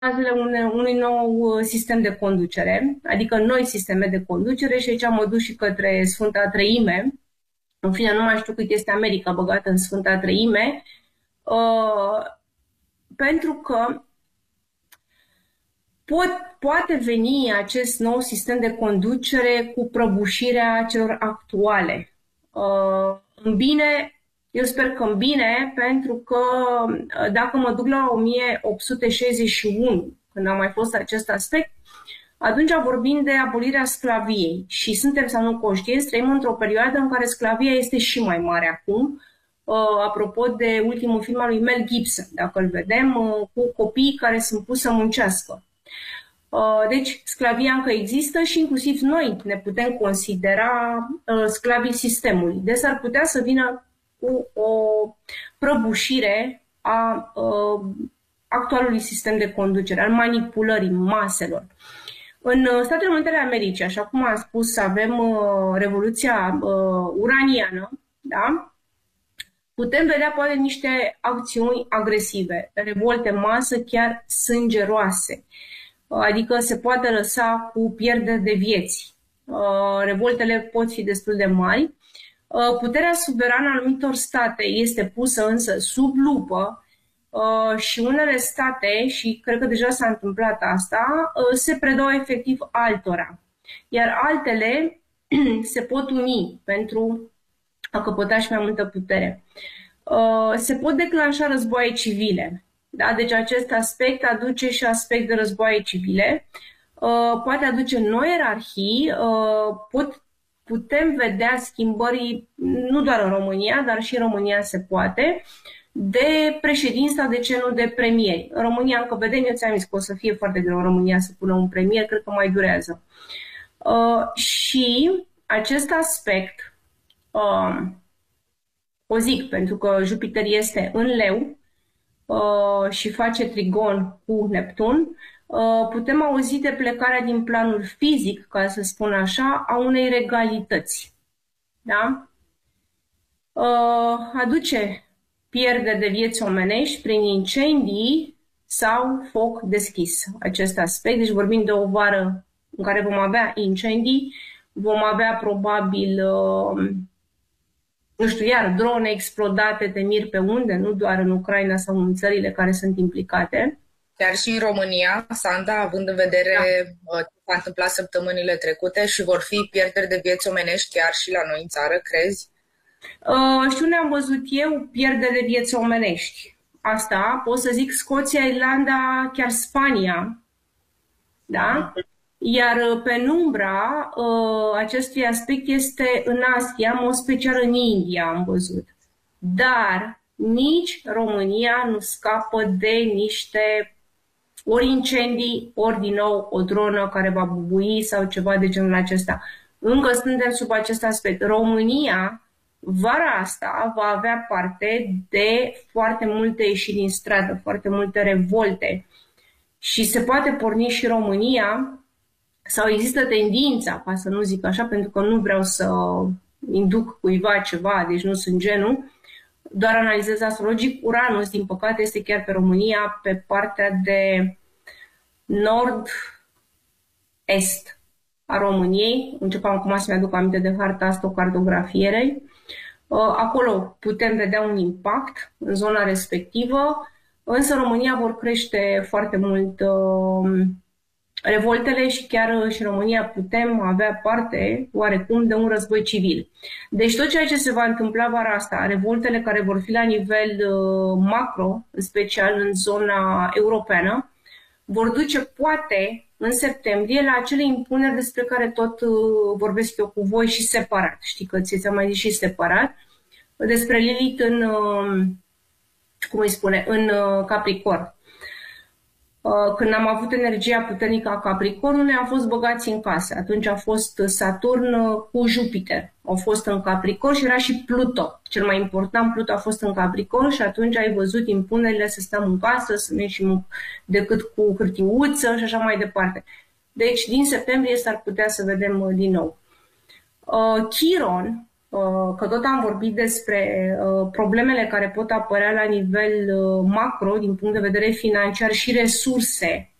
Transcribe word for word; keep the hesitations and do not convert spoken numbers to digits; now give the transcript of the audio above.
bazele unui, unui nou sistem de conducere, adică noi sisteme de conducere, și aici mă duc și către Sfânta Treime. În fine, nu mai știu cât este America băgată în Sfânta Treime, uh, pentru că pot, poate veni acest nou sistem de conducere cu prăbușirea celor actuale. Uh, în bine, eu sper că în bine, pentru că dacă mă duc la o mie opt sute șaizeci și unu, când a mai fost acest aspect, atunci vorbim de abolirea sclaviei și suntem sau nu conștienți, trăim într-o perioadă în care sclavia este și mai mare acum. Uh, apropo de ultimul film al lui Mel Gibson, dacă îl vedem, uh, cu copiii care sunt puși să muncească. Uh, deci, sclavia încă există și inclusiv noi ne putem considera uh, sclavii sistemului. Deci s-ar putea să vină cu o prăbușire a uh, actualului sistem de conducere, al manipulării maselor. În Statele Unite ale Americii, așa cum am spus, avem uh, Revoluția uh, uraniană, da? Putem vedea poate niște acțiuni agresive, revolte masă chiar sângeroase, uh, adică se poate lăsa cu pierderi de vieți. Uh, revoltele pot fi destul de mari. Uh, puterea suverană a anumitor state este pusă însă sub lupă. Uh, și unele state, și cred că deja s-a întâmplat asta, uh, se predau efectiv altora. Iar altele se pot uni pentru a căpăta și mai multă putere. Uh, se pot declanșa războaie civile. Da? Deci acest aspect aduce și aspect de războaie civile. Uh, poate aduce noi ierarhii, uh, pot, putem vedea schimbări nu doar în România, dar și în România se poate, de președinți sau de ce nu de premieri. În România încă vedem, eu ți-am zis că o să fie foarte greu în România să pună un premier, cred că mai durează. Uh, și acest aspect, uh, o zic pentru că Jupiter este în Leu uh, și face trigon cu Neptun, uh, putem auzi de plecarea din planul fizic, ca să spun așa, a unei regalități. Da? Uh, aduce pierderi de vieți omenești prin incendii sau foc deschis. Acest aspect, deci vorbim de o vară în care vom avea incendii, vom avea probabil, uh, nu știu, iar drone explodate de mir pe unde, nu doar în Ucraina sau în țările care sunt implicate. Chiar și în România, Sanda, având în vedere da. ce s-a întâmplat săptămânile trecute, și vor fi pierderi de vieți omenești chiar și la noi în țară, crezi? Uh, și unde am văzut eu pierdere de vieți omenești. Asta pot să zic Scoția, Irlanda, chiar Spania. Da? Iar penumbra uh, acestui aspect este în Asia, în mod special în India am văzut. Dar nici România nu scapă de niște ori incendii, ori din nou o dronă care va bubui sau ceva de genul acesta. Încă suntem sub acest aspect. România vara asta va avea parte de foarte multe ieșiri din stradă, foarte multe revolte și se poate porni și România, sau există tendința, ca să nu zic așa, pentru că nu vreau să induc cuiva ceva, deci nu sunt genul, doar analizez astrologic. Uranus, din păcate, este chiar pe România, pe partea de nord-est a României. Începem acum să mi-aduc aminte de harta asta, o cartografiere. Acolo putem vedea un impact în zona respectivă, însă în România vor crește foarte mult uh, revoltele și chiar și în România putem avea parte, oarecum, de un război civil. Deci tot ceea ce se va întâmpla vara asta, revoltele care vor fi la nivel uh, macro, în special în zona europeană, vor duce poate în septembrie la acele impuneri despre care tot uh, vorbesc eu cu voi și separat. Știi că ți-am mai zis și separat. Despre Lilith în, uh, cum îi spune, în uh, Capricorn. Uh, când am avut energia puternică a Capricornului, am fost băgați în casă. Atunci a fost Saturn uh, cu Jupiter. Au fost în Capricorn și era și Pluto. Cel mai important, Pluto a fost în Capricorn și atunci ai văzut impunerile să stăm în casă, să ne ieșim decât cu hârtiuță și așa mai departe. Deci din septembrie s-ar putea să vedem uh, din nou. Uh, Chiron că tot am vorbit despre problemele care pot apărea la nivel macro, din punct de vedere financiar și resurse